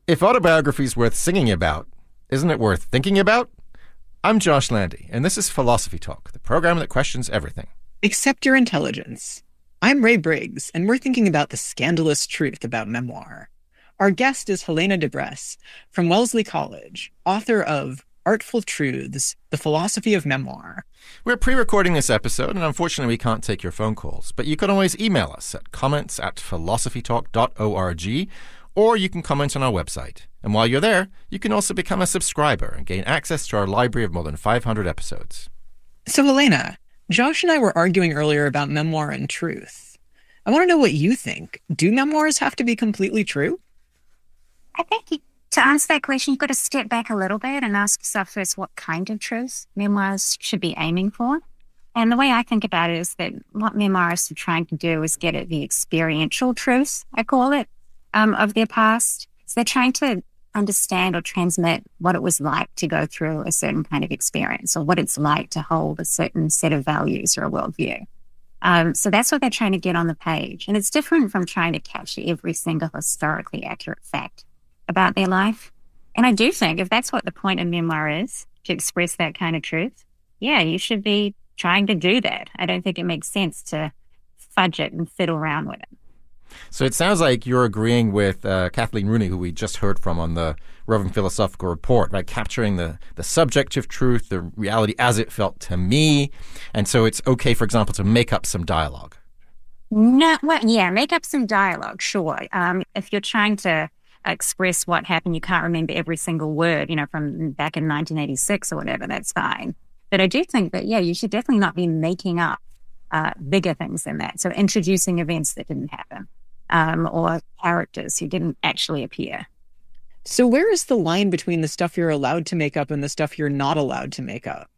If autobiography is worth singing about, isn't it worth thinking about? I'm Josh Landy, and this is Philosophy Talk, the program that questions everything. Except your intelligence. I'm Ray Briggs, and we're thinking about the scandalous truth about memoir. Our guest is Helena DeBress from Wellesley College, author of Artful Truths, The Philosophy of Memoir. We're pre-recording this episode, and unfortunately we can't take your phone calls, but you can always email us at comments@philosophytalk.org, or you can comment on our website. And while you're there, you can also become a subscriber and gain access to our library of more than 500 episodes. So, Helena, Josh and I were arguing earlier about memoir and truth. I want to know what you think. Do memoirs have to be completely true? I think to answer that question, you've got to step back a little bit and ask yourself first what kind of truth memoirs should be aiming for. And the way I think about it is that what memoirists are trying to do is get at the experiential truth, I call it, of their past. So they're trying to understand or transmit what it was like to go through a certain kind of experience, or what it's like to hold a certain set of values or a worldview. So that's what they're trying to get on the page. And it's different from trying to capture every single historically accurate fact about their life. And I do think if that's what the point of memoir is, to express that kind of truth, yeah, you should be trying to do that. I don't think it makes sense to fudge it and fiddle around with it. So it sounds like you're agreeing with Kathleen Rooney, who we just heard from on the Roving Philosophical Report, right? Capturing the subjective truth, the reality as it felt to me. And so it's okay, for example, to make up some dialogue. No, well, yeah, make up some dialogue, sure. If you're trying to express what happened, you can't remember every single word, from back in 1986 or whatever, that's fine. But I do think that, yeah, you should definitely not be making up bigger things than that. So introducing events that didn't happen. Or characters who didn't actually appear. So where is the line between the stuff you're allowed to make up and the stuff you're not allowed to make up?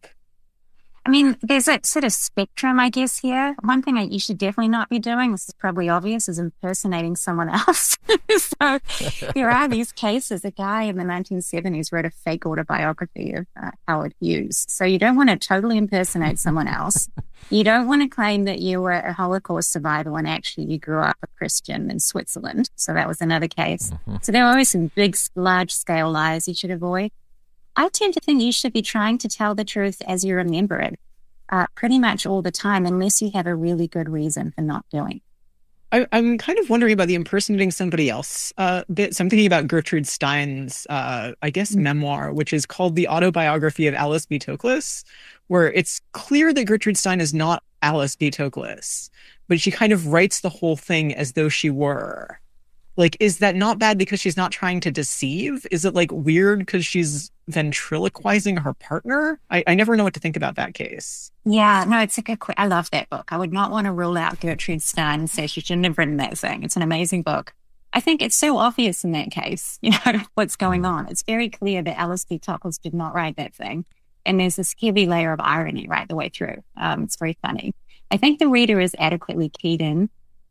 I mean, there's a sort of spectrum, I guess, here. One thing that you should definitely not be doing, this is probably obvious, is impersonating someone else. So there are these cases. A guy in the 1970s wrote a fake autobiography of Howard Hughes. So you don't want to totally impersonate someone else. You don't want to claim that you were a Holocaust survivor when actually you grew up a Christian in Switzerland. So that was another case. Mm-hmm. So there are always some big, large-scale lies you should avoid. I tend to think you should be trying to tell the truth as you remember it pretty much all the time, unless you have a really good reason for not doing. I'm kind of wondering about the impersonating somebody else bit. So I'm thinking about Gertrude Stein's, memoir, which is called The Autobiography of Alice B. Toklas, where it's clear that Gertrude Stein is not Alice B. Toklas, but she kind of writes the whole thing as though she were. Like, is that not bad because she's not trying to deceive? Is it, weird because she's ventriloquizing her partner? I never know what to think about that case. Yeah, no, it's a good I love that book. I would not want to rule out Gertrude Stein and say she shouldn't have written that thing. It's an amazing book. I think it's so obvious in that case, what's going on. It's very clear that Alice B. Toklas did not write that thing. And there's this heavy layer of irony right the way through. It's very funny. I think the reader is adequately keyed in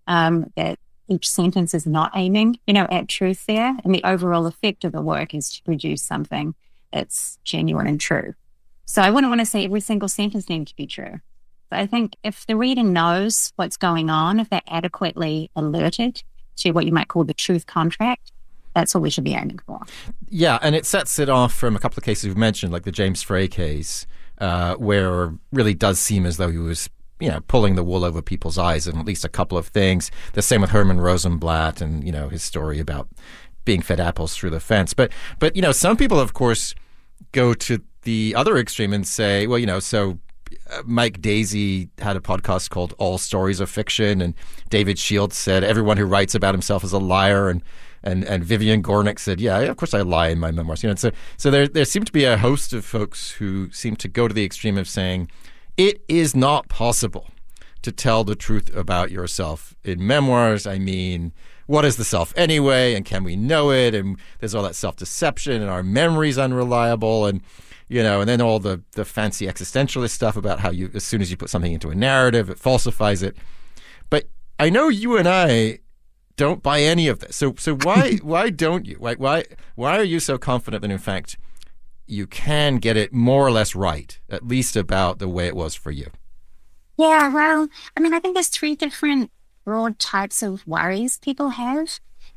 that each sentence is not aiming, at truth there. And the overall effect of the work is to produce something that's genuine and true. So I wouldn't want to say every single sentence needs to be true. But I think if the reader knows what's going on, if they're adequately alerted to what you might call the truth contract, that's what we should be aiming for. Yeah, and it sets it off from a couple of cases we've mentioned, like the James Frey case, where it really does seem as though he was pulling the wool over people's eyes in at least a couple of things. The same with Herman Rosenblatt and, his story about being fed apples through the fence. But some people, of course, go to the other extreme and say, well, so Mike Daisey had a podcast called All Stories of Fiction, and David Shields said everyone who writes about himself is a liar, and Vivian Gornick said, yeah, of course I lie in my memoirs. So there seem to be a host of folks who seem to go to the extreme of saying, it is not possible to tell the truth about yourself in memoirs. I mean, what is the self anyway? And can we know it? And there's all that self-deception, and our memory's unreliable. And, and then all the fancy existentialist stuff about how as soon as you put something into a narrative, it falsifies it. But I know you and I don't buy any of this. So why don't you? Why are you so confident that, in fact, you can get it more or less right, at least about the way it was for you? Yeah, well, I think there's three different broad types of worries people have.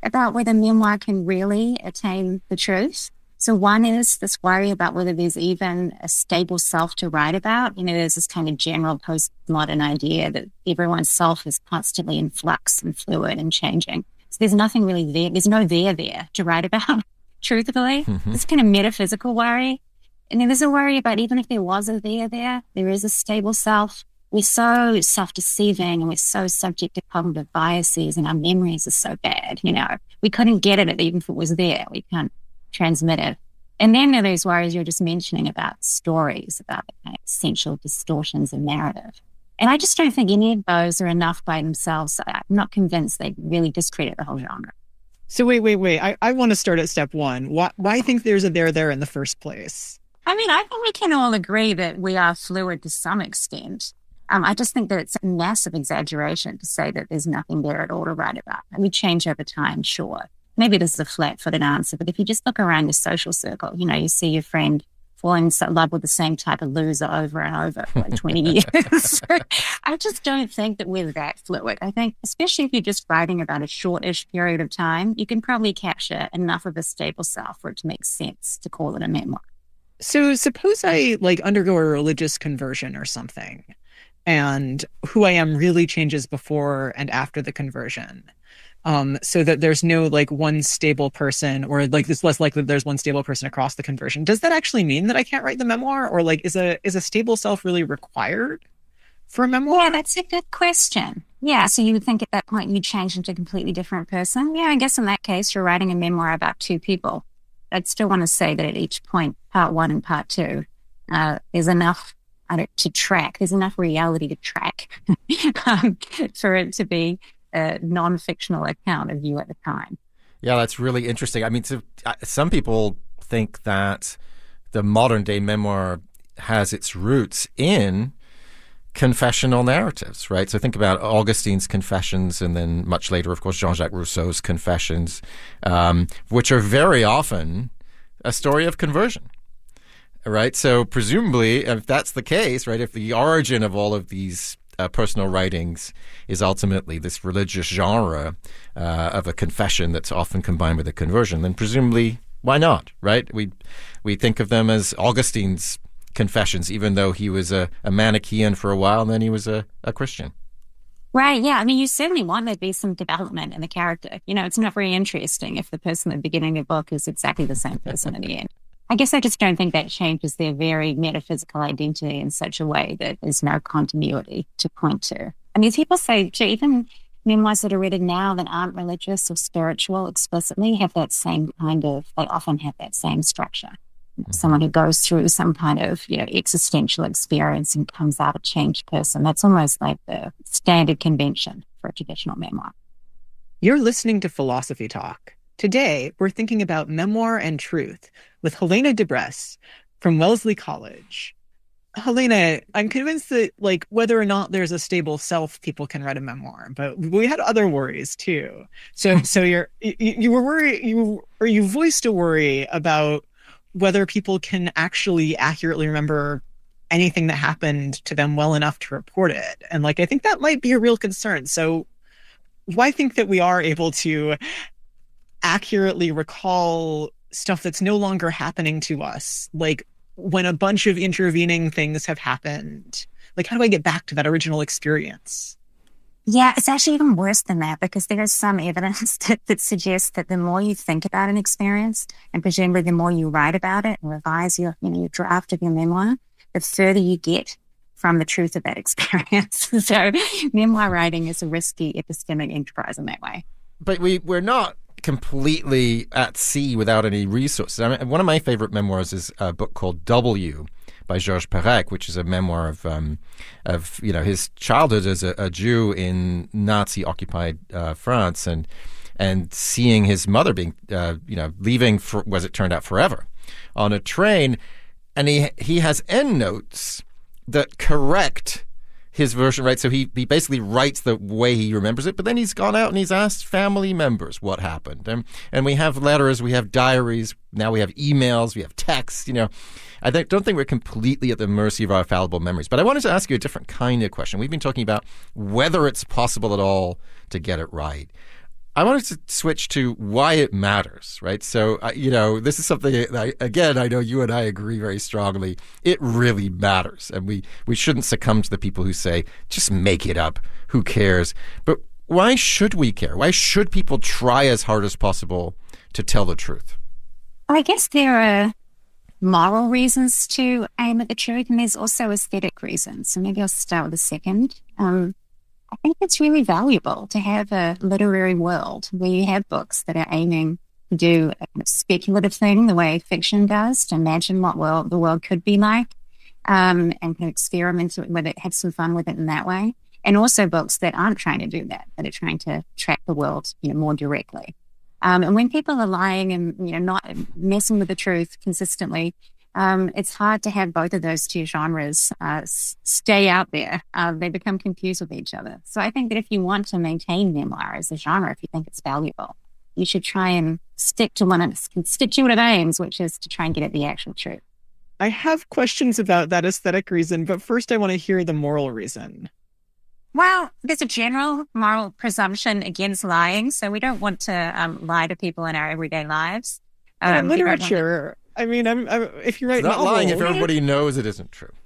about whether memoir can really attain the truth. So one is this worry about whether there's even a stable self to write about. There's this kind of general postmodern idea that everyone's self is constantly in flux and fluid and changing. So there's nothing really there. There's no there to write about, truthfully. This kind of metaphysical worry. And then there's a worry about even if there was a there is a stable self. We're so self-deceiving and we're so subject to cognitive biases and our memories are so bad. We couldn't get at it even if it was there. We can't transmit it. And then there are those worries you're just mentioning about stories, about the kind of essential distortions of narrative. And I just don't think any of those are enough by themselves. I'm not convinced they really discredit the whole genre. So wait. I want to start at step one. Why think there's a there in the first place? I think we can all agree that we are fluid to some extent. I just think that it's a massive exaggeration to say that there's nothing there at all to write about. And we change over time, sure. Maybe this is a flat-footed answer, but if you just look around your social circle, you see your friend fall in love with the same type of loser over and over for like 20 years. I just don't think that we're that fluid. I think, especially if you're just writing about a shortish period of time, you can probably capture enough of a stable self for it to make sense to call it a memoir. So suppose I undergo a religious conversion or something, and who I am really changes before and after the conversion. So that there's no one stable person, or it's less likely that there's one stable person across the conversion. Does that actually mean that I can't write the memoir, or is a stable self really required for a memoir? Yeah, that's a good question. Yeah, so you would think at that point you'd change into a completely different person. Yeah, I guess in that case you're writing a memoir about two people. I'd still want to say that at each point, part one and part two, there's enough to track. There's enough reality to track for it to be a non-fictional account of you at the time. Yeah, that's really interesting. I mean, some people think that the modern day memoir has its roots in confessional narratives, right? So think about Augustine's Confessions, and then much later, of course, Jean-Jacques Rousseau's Confessions, which are very often a story of conversion, right? So presumably, if that's the case, right, if the origin of all of these personal writings is ultimately this religious genre of a confession that's often combined with a conversion, then presumably, why not, right? We think of them as Augustine's Confessions, even though he was a Manichaean for a while, and then he was a Christian. Right, yeah. I mean, you certainly want there to be some development in the character. It's not very interesting if the person at the beginning of the book is exactly the same person at the end. I guess I just don't think that changes their very metaphysical identity in such a way that there's no continuity to point to. I mean, people say, even memoirs that are written now that aren't religious or spiritual explicitly have that same they often have that same structure. Someone who goes through some kind of, existential experience and comes out a changed person. That's almost like the standard convention for a traditional memoir. You're listening to Philosophy Talk. Today, we're thinking about memoir and truth with Helena DeBress from Wellesley College. Helena, I'm convinced that whether or not there's a stable self, people can write a memoir, but we had other worries too. So you were worried, you voiced a worry about whether people can actually accurately remember anything that happened to them well enough to report it. And I think that might be a real concern. So why think that we are able to accurately recall stuff that's no longer happening to us? When a bunch of intervening things have happened, how do I get back to that original experience? Yeah, it's actually even worse than that, because there is some evidence that suggests that the more you think about an experience, and presumably the more you write about it and revise your draft of your memoir, the further you get from the truth of that experience. So memoir writing is a risky epistemic enterprise in that way. But we're not completely at sea without any resources. I mean, one of my favorite memoirs is a book called W by Georges Perec, which is a memoir of his childhood as a Jew in Nazi-occupied France, and seeing his mother being leaving for, as it turned out, forever on a train, and he has endnotes that correct his version, right? So he basically writes the way he remembers it, but then he's gone out and he's asked family members what happened. And we have letters, we have diaries, now we have emails, we have texts, I don't think we're completely at the mercy of our fallible memories. But I wanted to ask you a different kind of question. We've been talking about whether it's possible at all to get it right. I wanted to switch to why it matters, right? So, this is something that I know you and I agree very strongly. It really matters. And we shouldn't succumb to the people who say, just make it up. Who cares? But why should we care? Why should people try as hard as possible to tell the truth? I guess there are moral reasons to aim at the truth, and there's also aesthetic reasons. So maybe I'll start with the second. I think it's really valuable to have a literary world where you have books that are aiming to do a speculative thing the way fiction does, to imagine what the world could be like, and kind of experiment with it, have some fun with it in that way. And also books that aren't trying to do that are trying to track the world, more directly. And when people are lying and, not messing with the truth consistently, it's hard to have both of those two genres stay out there. They become confused with each other. So I think that if you want to maintain memoir as a genre, if you think it's valuable, you should try and stick to one of its constituent aims, which is to try and get at the actual truth. I have questions about that aesthetic reason, but first I want to hear the moral reason. Well, there's a general moral presumption against lying, so we don't want to lie to people in our everyday lives. Literature. I mean, if you write it's not novels, lying if everybody knows it isn't true.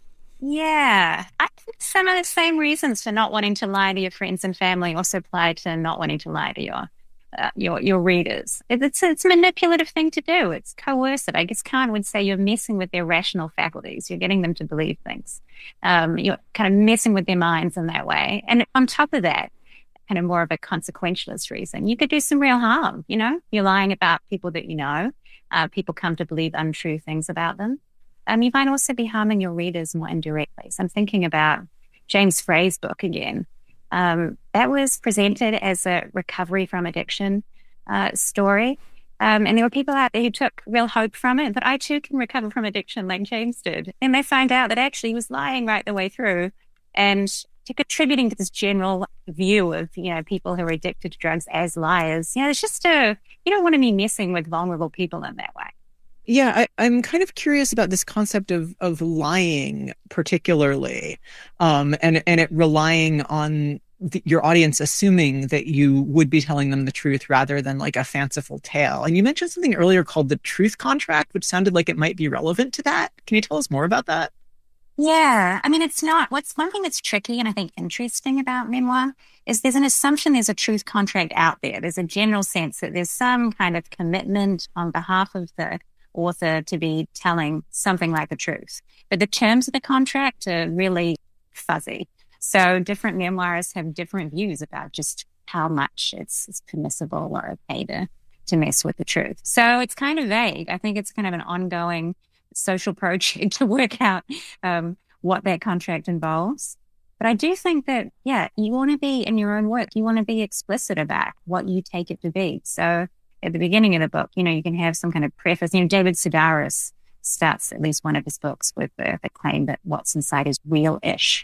Yeah. I think some of the same reasons for not wanting to lie to your friends and family also apply to not wanting to lie to your readers. It's a manipulative thing to do. It's coercive. I guess Kant would say you're messing with their rational faculties. You're getting them to believe things. You're kind of messing with their minds in that way. And on top of that, kind of more of a consequentialist reason, you could do some real harm. You're lying about people that you know. People come to believe untrue things about them. You might also be harming your readers more indirectly. So I'm thinking about James Frey's book again. That was presented as a recovery from addiction story. And there were people out there who took real hope from it, that I too can recover from addiction like James did. And they find out that actually he was lying right the way through and contributing to this general view of, people who are addicted to drugs as liars. It's just you don't want to be messing with vulnerable people in that way. Yeah, I'm kind of curious about this concept of lying particularly, and it relying on your audience assuming that you would be telling them the truth rather than like a fanciful tale. And you mentioned something earlier called the truth contract, which sounded like it might be relevant to that. Can you tell us more about that? Yeah, I mean, it's not. What's one thing that's tricky and I think interesting about memoir is there's an assumption there's a truth contract out there. There's a general sense that there's some kind of commitment on behalf of the author to be telling something like the truth. But the terms of the contract are really fuzzy. So different memoirists have different views about just how much it's permissible or okay to mess with the truth. So it's kind of vague. I think it's kind of an ongoing social project to work out what that contract involves. But I do think that, you want to be in your own work, you want to be explicit about what you take it to be. So at the beginning of the book, you can have some kind of preface. David Sedaris starts at least one of his books with the claim that what's inside is real-ish.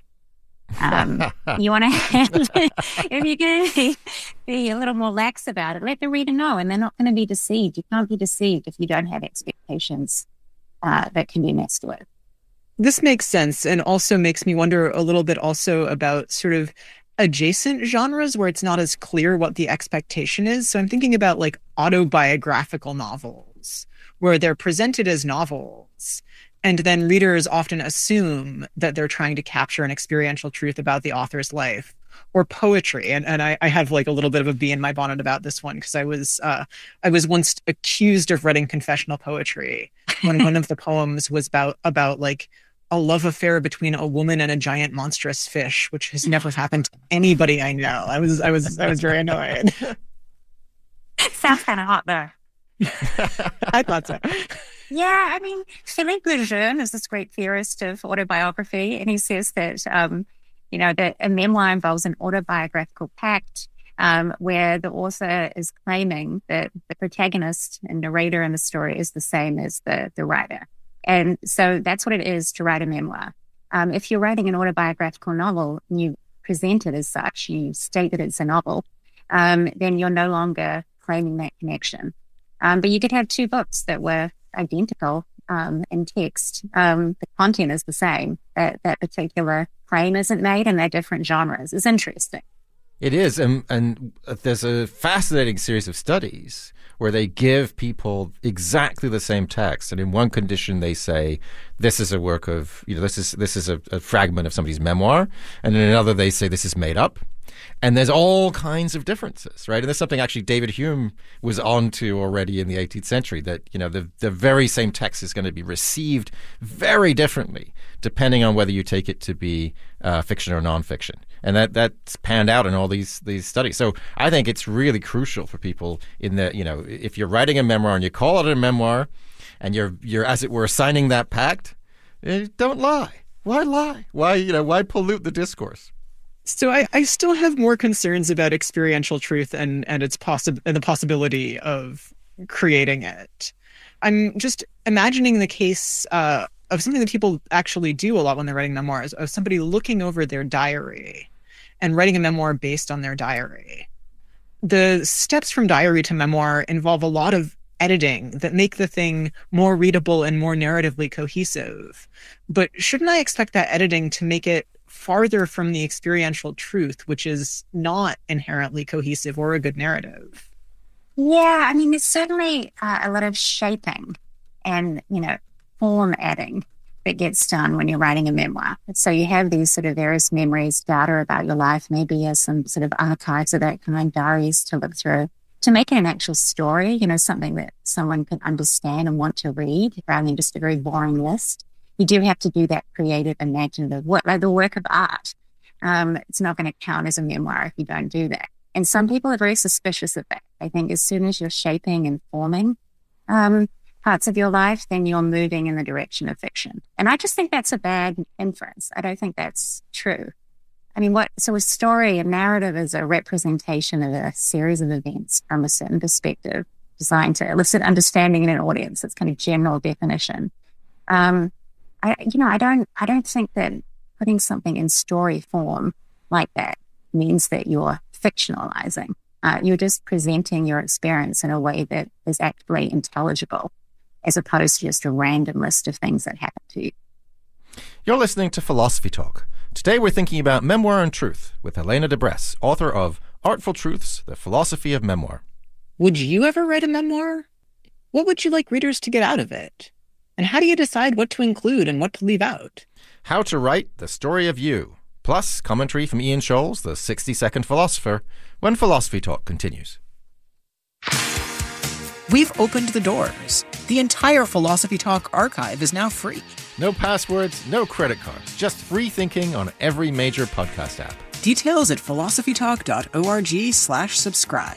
You want to have, if you're going to be a little more lax about it, let the reader know, and they're not going to be deceived. You can't be deceived if you don't have expectations that can be messed with. This makes sense, and also makes me wonder a little bit also about sort of adjacent genres where it's not as clear what the expectation is. So I'm thinking about like autobiographical novels where they're presented as novels, and then readers often assume that they're trying to capture an experiential truth about the author's life, or poetry. And I have like a little bit of a bee in my bonnet about this one because I was once accused of writing confessional poetry when one of the poems was about like a love affair between a woman and a giant monstrous fish, which has never happened to anybody I know. I was very annoyed. Sounds kind of hot though. I thought so. Yeah, I mean, Philippe Lejeune is this great theorist of autobiography, and he says that, that a memoir involves an autobiographical pact where the author is claiming that the protagonist and narrator in the story is the same as the writer. And so that's what it is to write a memoir. If you're writing an autobiographical novel and you present it as such, you state that it's a novel, then you're no longer claiming that connection. But you could have two books that were identical in text. The content is the same. That particular claim isn't made, and they're different genres. It's interesting. It is, and there's a fascinating series of studies where they give people exactly the same text, and in one condition they say this is a work of, this is a fragment of somebody's memoir, and in another they say this is made up, and there's all kinds of differences, right? And there's something actually David Hume was onto already in the 18th century, that the very same text is going to be received very differently depending on whether you take it to be fiction or nonfiction. And that's panned out in all these studies. So I think it's really crucial for people in the, if you're writing a memoir and you call it a memoir and you're as it were signing that pact, don't lie. Why lie? Why pollute the discourse? So I still have more concerns about experiential truth and the possibility of creating it. I'm just imagining the case of something that people actually do a lot when they're writing memoirs, of somebody looking over their diary and writing a memoir based on their diary. The steps from diary to memoir involve a lot of editing that make the thing more readable and more narratively cohesive. But shouldn't I expect that editing to make it farther from the experiential truth, which is not inherently cohesive or a good narrative? Yeah, I mean, there's certainly a lot of shaping and, form adding that gets done when you're writing a memoir. So you have these sort of various memories, data about your life, maybe some sort of archives of that kind, diaries to look through, to make it an actual story, something that someone can understand and want to read rather than just a very boring list. You do have to do that creative, imaginative work, like the work of art. It's not going to count as a memoir if you don't do that. And some people are very suspicious of that. I think as soon as you're shaping and forming parts of your life, then you're moving in the direction of fiction. And I just think that's a bad inference. I don't think that's true. I mean, so a story, a narrative is a representation of a series of events from a certain perspective designed to elicit understanding in an audience. It's kind of general definition. I don't think that putting something in story form like that means that you're fictionalizing. You're just presenting your experience in a way that is actually intelligible, as opposed to just a random list of things that happen to you. You're listening to Philosophy Talk. Today we're thinking about memoir and truth with Helena de Bresse, author of Artful Truths, The Philosophy of Memoir. Would you ever write a memoir? What would you like readers to get out of it? And how do you decide what to include and what to leave out? How to write the story of you. Plus, commentary from Ian Scholes, the 60-second philosopher, when Philosophy Talk continues. We've opened the doors. The entire Philosophy Talk archive is now free. No passwords, no credit cards, just free thinking on every major podcast app. Details at philosophytalk.org/subscribe.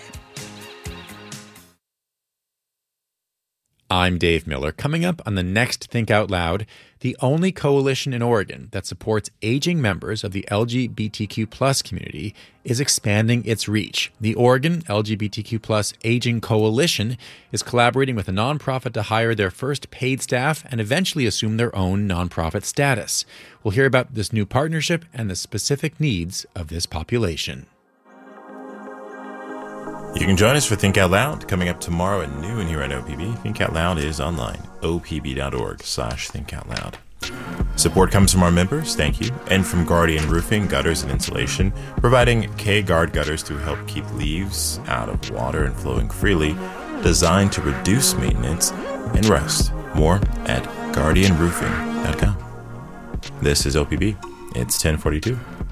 I'm Dave Miller. Coming up on the next Think Out Loud, the only coalition in Oregon that supports aging members of the LGBTQ+ community is expanding its reach. The Oregon LGBTQ+ Aging Coalition is collaborating with a nonprofit to hire their first paid staff and eventually assume their own nonprofit status. We'll hear about this new partnership and the specific needs of this population. You can join us for Think Out Loud coming up tomorrow at noon here on OPB. Think Out Loud is online, opb.org/thinkoutloud. Support comes from our members, thank you, and from Guardian Roofing, Gutters, and Insulation, providing K-Guard gutters to help keep leaves out of water and flowing freely, designed to reduce maintenance and rust. More at guardianroofing.com. This is OPB. It's 10:42.